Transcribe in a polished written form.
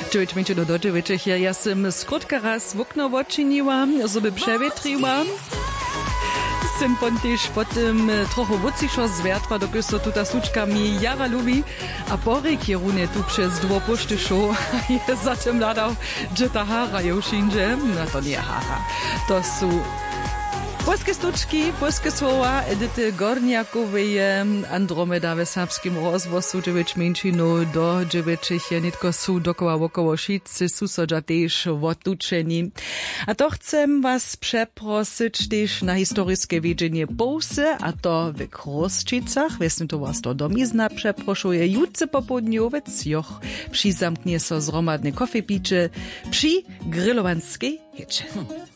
9 do 9 ja sem skrótka raz w okno odczyniłam, żeby przewitriłam. Sem pontež potem trochu wocišo zwiertwa, dokud so tuta slučka mi jara lubi, a porek je rune tu przez dwo poštyšo je zatem ladał, že ta hara je všinže. No to nie hara, to sú polskie stuczki, polskie słowa Edyty Gorniakowej, Andromeda w serbskim rozwosu 9 minčinu do 9 nitko sú wokoło šicy, susodža tež odlučeni. A to chcem was przeprosić też na historiskie wiedzenie Polsce, a to w Kroščicach, wiesny to was to domizna przeproszuje jutce popodniowiec, joch przy zamknie so zromadne kofepicze przy grillowanskiej hecze.